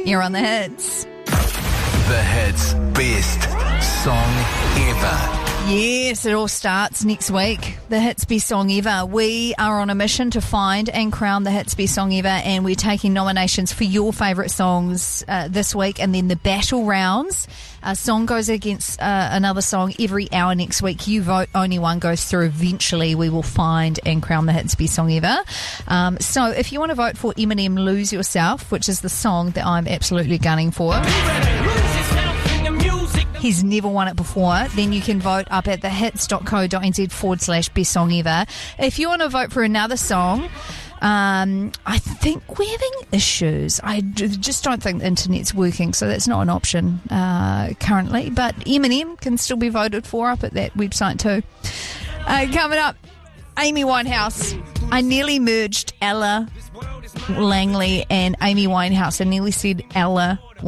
You're on the Hits. The Hits Best Song Ever. Yes, it all starts next week. The Hits Best Song Ever. We are on a mission to find and crown the Hits Best Song Ever, and we're taking nominations for your favourite songs this week, and then the battle rounds. A song goes against another song every hour next week. You vote, only one goes through. Eventually, we will find and crown the Hits Best Song Ever. So if you want to vote for Eminem, Lose Yourself, which is the song that I'm absolutely gunning for. He's never won it before. Then you can vote up at thehits.co.nz/best song ever. If you want to vote for another song, I think we're having issues. I just don't think the internet's working, so that's not an option currently. But Eminem can still be voted for up at that website too. Coming up, Amy Winehouse. I nearly merged Ella Langley and Amy Winehouse. I nearly said Ella